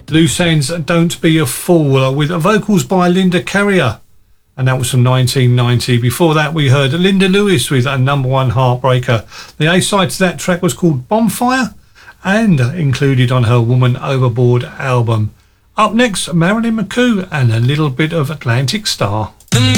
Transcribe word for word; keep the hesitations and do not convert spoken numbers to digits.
Loose Ends, Don't Be a Fool, with vocals by Linda Carrier, and that was from nineteen ninety. Before that, we heard Linda Lewis with a number one heartbreaker. The A-side to that track was called Bonfire, and included on her Woman Overboard album. Up next, Marilyn McCoo and a little bit of Atlantic Star. The